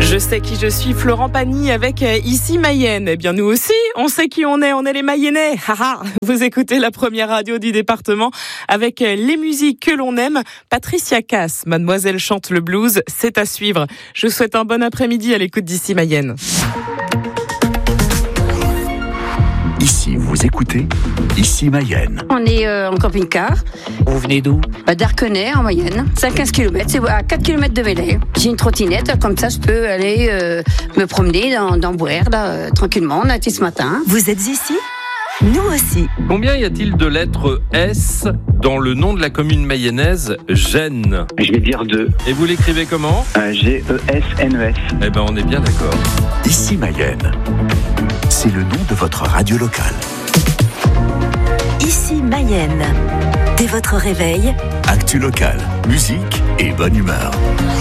Je sais qui je suis, Florent Pagny avec Ici Mayenne. Eh bien nous aussi, on sait qui on est les Mayennais. Vous écoutez la première radio du département avec les musiques que l'on aime. Patricia Cass, Mademoiselle chante le blues, c'est à suivre. Je vous souhaite un bon après-midi à l'écoute d'Ici Mayenne. Ici, vous écoutez Ici Mayenne. On est en camping-car. Vous venez d'où ? D'Arquenay, en Mayenne. C'est à 15 km, c'est à 4 km de Mélé. J'ai une trottinette, comme ça je peux aller me promener dans Bouer, là, tranquillement. On a été ce matin. Vous êtes ici ? Nous aussi. Combien y a-t-il de lettres S dans le nom de la commune mayonnaise Gênes ? Je vais dire 2. Et vous l'écrivez comment ? G-E-S-N-E-S. Eh ben on est bien d'accord. Ici Mayenne. C'est le nom de votre radio locale. Ici Mayenne. Dès votre réveil, Actu locale, musique et bonne humeur.